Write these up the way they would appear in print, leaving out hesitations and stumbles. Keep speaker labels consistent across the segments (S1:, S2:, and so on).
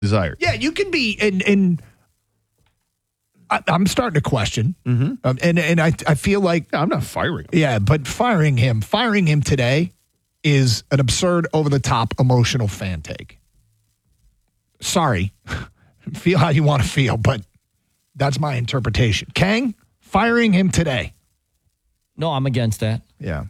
S1: desired.
S2: Yeah, you can be, and I'm starting to question, and I feel like
S1: I'm not firing him.
S2: Yeah, but firing him today is an absurd, over-the-top, emotional fan take. Sorry, feel how you want to feel, but that's my interpretation. Kang, firing him today.
S3: No, I'm against that.
S2: Yeah.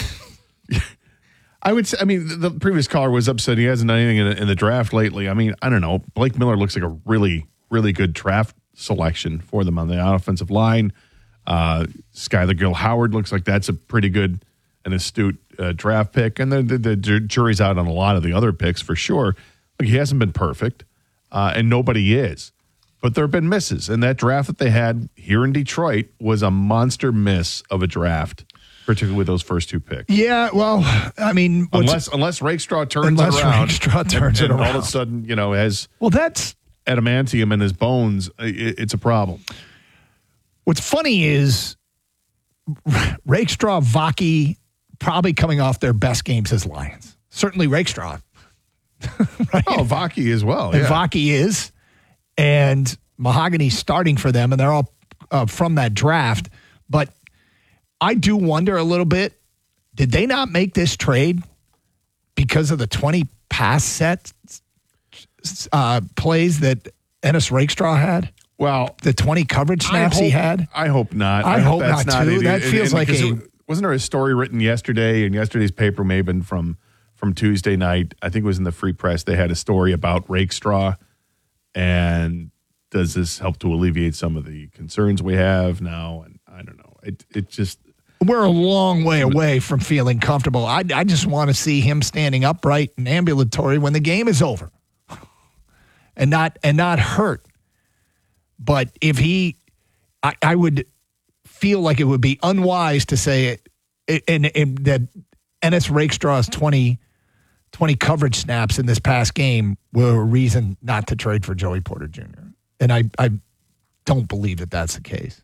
S1: I would say, the previous caller was upset he hasn't done anything in the draft lately. I don't know. Blake Miller looks like a really, really good draft selection for them on the offensive line. Skylar Gill-Howard looks like that's a pretty good and astute draft pick. And the jury's out on a lot of the other picks for sure. Like, he hasn't been perfect, and nobody is. But there have been misses. And that draft that they had here in Detroit was a monster miss of a draft, particularly with those first two picks.
S2: Yeah, well,
S1: unless Rakestraw turns it around. All of a sudden, has
S2: that's
S1: adamantium in his bones, it's a problem.
S2: What's funny is Rakestraw, Vaki, probably coming off their best games as Lions. Certainly Rakestraw. Right?
S1: Oh, Vaki as well.
S2: And Vaki is. And Mahogany's starting for them, and they're all from that draft. But I do wonder a little bit, did they not make this trade because of the 20 pass set plays that Ennis Rakestraw had?
S1: Well,
S2: the 20 coverage snaps he had?
S1: I hope not.
S2: I hope not, too. That feels like
S1: wasn't there a story written yesterday, and yesterday's paper may have been from Tuesday night. I think it was in the Free Press. They had a story about Rakestraw, and does this help to alleviate some of the concerns we have now? And I don't know. It just...
S2: We're a long way away from feeling comfortable. I just want to see him standing upright and ambulatory when the game is over, and not hurt. But if I would feel like it would be unwise to say it, and that Ennis Rakestraw's 20 coverage snaps in this past game were a reason not to trade for Joey Porter Jr. And I don't believe that that's the case.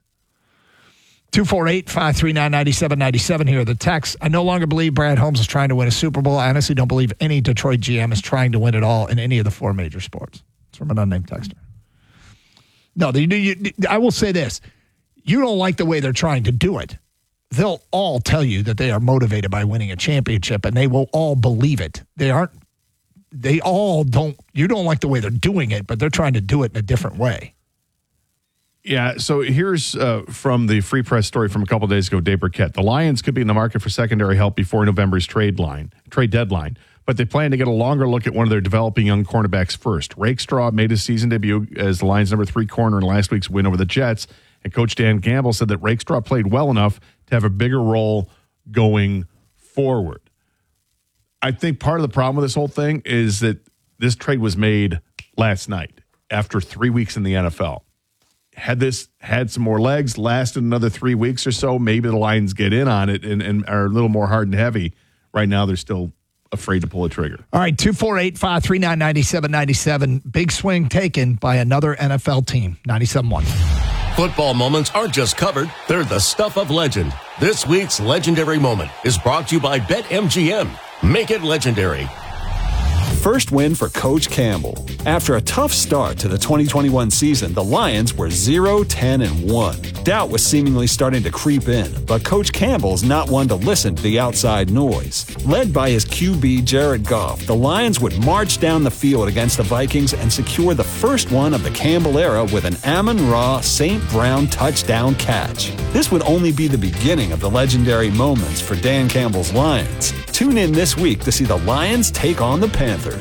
S2: 248-539-9797 here are the texts. I no longer believe Brad Holmes is trying to win a Super Bowl. I honestly don't believe any Detroit GM is trying to win it all in any of the four major sports. It's from an unnamed texter. No, I will say this. You don't like the way they're trying to do it. They'll all tell you that they are motivated by winning a championship, and they will all believe it. You don't like the way they're doing it, but they're trying to do it in a different way.
S1: Yeah, so here's from the Free Press story from a couple of days ago, Dave Burkett. The Lions could be in the market for secondary help before November's trade deadline, but they plan to get a longer look at one of their developing young cornerbacks first. Rakestraw made his season debut as the Lions' number 3 corner in last week's win over the Jets, and Coach Dan Gamble said that Rakestraw played well enough to have a bigger role going forward. I think part of the problem with this whole thing is that this trade was made last night after 3 weeks in the NFL. Had this had some more legs, lasted another 3 weeks or so, maybe the Lions get in on it and are a little more hard and heavy. Right now, they're still afraid to pull a trigger.
S2: All right, 248-539-9797. Big swing taken by another NFL team, 97-1.
S4: Football moments aren't just covered, they're the stuff of legend. This week's Legendary Moment is brought to you by BetMGM. Make it legendary.
S5: First win for Coach Campbell. After a tough start to the 2021 season, the Lions were 0-10-1. Doubt was seemingly starting to creep in, but Coach Campbell's not one to listen to the outside noise. Led by his QB, Jared Goff, the Lions would march down the field against the Vikings and secure the first one of the Campbell era with an Amon-Ra St. Brown touchdown catch. This would only be the beginning of the legendary moments for Dan Campbell's Lions. Tune in this week to see the Lions take on the Panthers.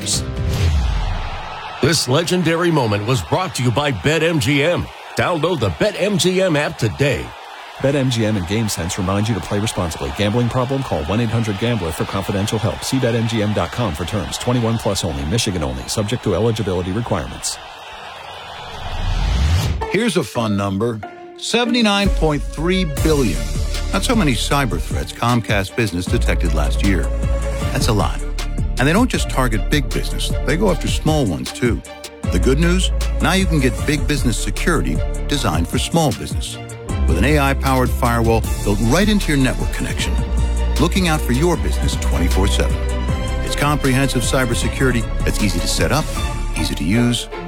S4: This legendary moment was brought to you by BetMGM. Download the BetMGM app today.
S5: BetMGM and GameSense remind you to play responsibly. Gambling problem? Call 1-800-GAMBLER for confidential help. See BetMGM.com for terms. 21 plus only. Michigan only. Subject to eligibility requirements.
S6: Here's a fun number. 79.3 billion. That's how many cyber threats Comcast Business detected last year. That's a lot. And they don't just target big business. They go after small ones, too. The good news? Now you can get big business security designed for small business. With an AI-powered firewall built right into your network connection. Looking out for your business 24/7. It's comprehensive cybersecurity that's easy to set up, easy to use,